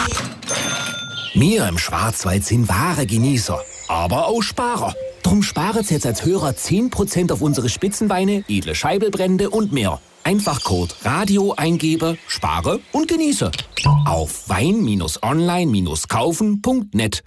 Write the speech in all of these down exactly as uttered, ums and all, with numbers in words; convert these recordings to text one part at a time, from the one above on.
Wir im Schwarzwald sind wahre Genießer, aber auch Sparer. Drum sparet's jetzt als Hörer zehn Prozent auf unsere Spitzenweine, edle Scheibelbrände und mehr. Einfach Code Radio eingebe, spare und genieße. Auf wein online kaufen punkt net.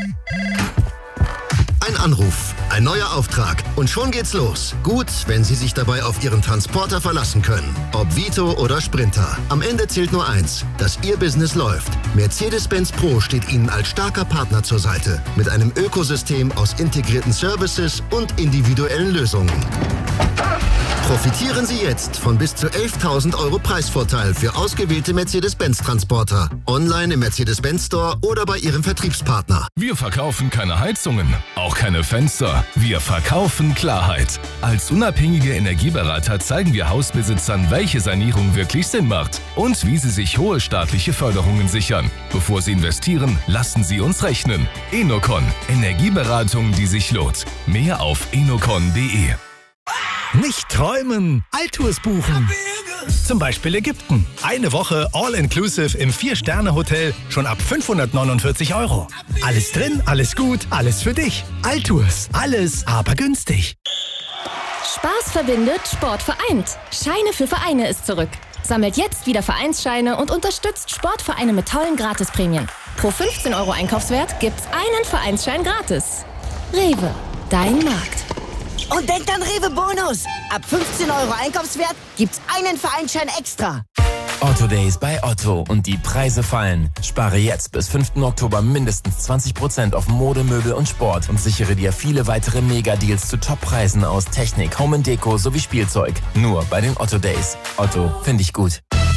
Ein Anruf, ein neuer Auftrag und schon geht's los. Gut, wenn Sie sich dabei auf Ihren Transporter verlassen können. Ob Vito oder Sprinter. Am Ende zählt nur eins, dass Ihr Business läuft. Mercedes-Benz Pro steht Ihnen als starker Partner zur Seite. Mit einem Ökosystem aus integrierten Services und individuellen Lösungen. Profitieren Sie jetzt von bis zu elftausend Euro Preisvorteil für ausgewählte Mercedes-Benz-Transporter. Online im Mercedes-Benz Store oder bei Ihrem Vertriebspartner. Wir verkaufen keine Heizungen, auch keine Fenster. Wir verkaufen Klarheit. Als unabhängige Energieberater zeigen wir Hausbesitzern, welche Sanierung wirklich Sinn macht und wie sie sich hohe staatliche Förderungen sichern. Bevor Sie investieren, lassen Sie uns rechnen. Enocon. Energieberatung, die sich lohnt. Mehr auf enocon punkt de. Nicht träumen, Altours buchen. Zum Beispiel Ägypten. Eine Woche All-Inclusive im Vier-Sterne-Hotel schon ab fünfhundertneunundvierzig Euro. Alles drin, alles gut, alles für dich. Altours, alles, aber günstig. Spaß verbindet, Sport vereint. Scheine für Vereine ist zurück. Sammelt jetzt wieder Vereinsscheine und unterstützt Sportvereine mit tollen Gratisprämien. Pro fünfzehn Euro Einkaufswert gibt's einen Vereinsschein gratis. Rewe, dein Markt. Und denkt an Rewe Bonus. Ab fünfzehn Euro Einkaufswert gibt's einen Vereinsschein extra. Otto Days bei Otto und die Preise fallen. Spare jetzt bis fünften Oktober mindestens zwanzig Prozent auf Mode, Möbel und Sport und sichere dir viele weitere Mega-Deals zu Top-Preisen aus Technik, Home and Deko sowie Spielzeug. Nur bei den Otto Days. Otto, finde ich gut.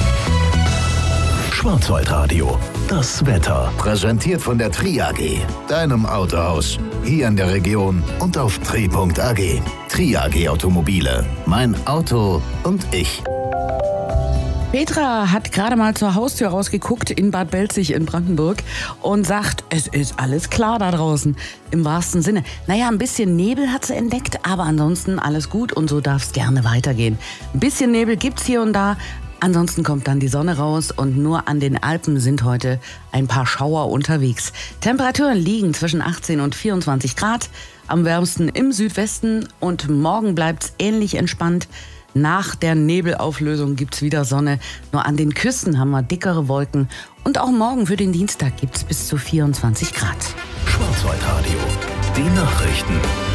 Schwarzwaldradio. Das Wetter. Präsentiert von der Tri A G. Deinem Autohaus. Hier in der Region und auf tri punkt a g. Tri A G Automobile. Mein Auto und ich. Petra hat gerade mal zur Haustür rausgeguckt in Bad Belzig in Brandenburg und sagt, es ist alles klar da draußen. Im wahrsten Sinne. Naja, ein bisschen Nebel hat sie entdeckt, aber ansonsten alles gut und so darf es gerne weitergehen. Ein bisschen Nebel gibt's hier und da. Ansonsten kommt dann die Sonne raus und nur an den Alpen sind heute ein paar Schauer unterwegs. Temperaturen liegen zwischen achtzehn und vierundzwanzig Grad, am wärmsten im Südwesten und morgen bleibt's ähnlich entspannt. Nach der Nebelauflösung gibt's wieder Sonne, nur an den Küsten haben wir dickere Wolken und auch morgen für den Dienstag gibt's bis zu vierundzwanzig Grad. Schwarzwaldradio, die Nachrichten.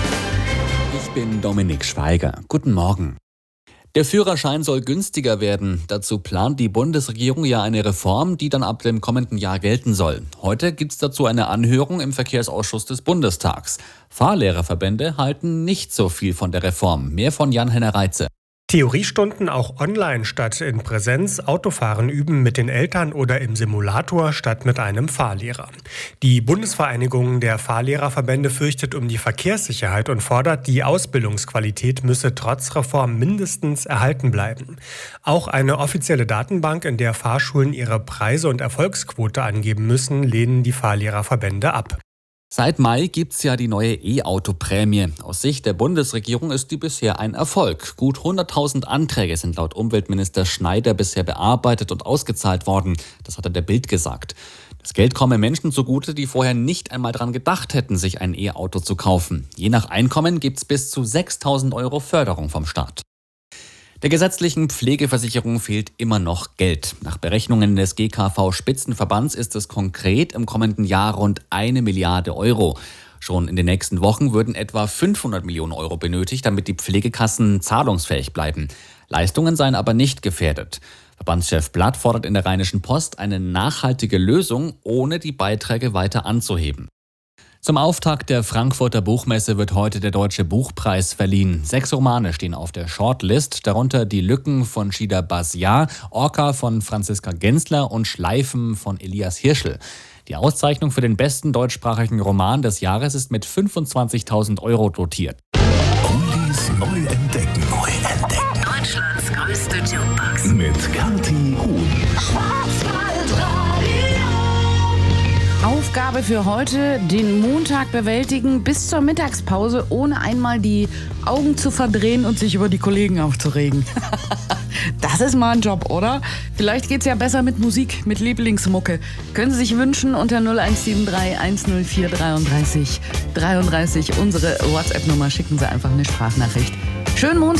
Ich bin Dominik Schweiger. Guten Morgen. Der Führerschein soll günstiger werden. Dazu plant die Bundesregierung ja eine Reform, die dann ab dem kommenden Jahr gelten soll. Heute gibt es dazu eine Anhörung im Verkehrsausschuss des Bundestags. Fahrlehrerverbände halten nicht so viel von der Reform. Mehr von Jan-Henner Reitze. Theoriestunden auch online statt in Präsenz, Autofahren üben mit den Eltern oder im Simulator statt mit einem Fahrlehrer. Die Bundesvereinigung der Fahrlehrerverbände fürchtet um die Verkehrssicherheit und fordert, die Ausbildungsqualität müsse trotz Reform mindestens erhalten bleiben. Auch eine offizielle Datenbank, in der Fahrschulen ihre Preise und Erfolgsquote angeben müssen, lehnen die Fahrlehrerverbände ab. Seit Mai gibt's ja die neue E-Auto-Prämie. Aus Sicht der Bundesregierung ist die bisher ein Erfolg. Gut hunderttausend Anträge sind laut Umweltminister Schneider bisher bearbeitet und ausgezahlt worden. Das hat er der Bild gesagt. Das Geld komme Menschen zugute, die vorher nicht einmal daran gedacht hätten, sich ein E-Auto zu kaufen. Je nach Einkommen gibt's bis zu sechstausend Euro Förderung vom Staat. Der gesetzlichen Pflegeversicherung fehlt immer noch Geld. Nach Berechnungen des G K V-Spitzenverbands ist es konkret im kommenden Jahr rund eine Milliarde Euro. Schon in den nächsten Wochen würden etwa fünfhundert Millionen Euro benötigt, damit die Pflegekassen zahlungsfähig bleiben. Leistungen seien aber nicht gefährdet. Verbandschef Blatt fordert in der Rheinischen Post eine nachhaltige Lösung, ohne die Beiträge weiter anzuheben. Zum Auftakt der Frankfurter Buchmesse wird heute der Deutsche Buchpreis verliehen. Sechs Romane stehen auf der Shortlist, darunter Die Lücken von Shida Basiar, Orca von Franziska Gensler und Schleifen von Elias Hirschl. Die Auszeichnung für den besten deutschsprachigen Roman des Jahres ist mit fünfundzwanzigtausend Euro dotiert. Oldies neu entdecken. Neu entdecken. Deutschlands größte Jukebox. Mit Kathi Huhn. Auch Aufgabe für heute, den Montag bewältigen bis zur Mittagspause, ohne einmal die Augen zu verdrehen und sich über die Kollegen aufzuregen. Das ist mal ein Job, oder? Vielleicht geht's ja besser mit Musik, mit Lieblingsmucke. Können Sie sich wünschen unter null eins sieben drei eins null vier dreiunddreißig dreiunddreißig. Unsere WhatsApp-Nummer, schicken Sie einfach eine Sprachnachricht. Schönen Montag.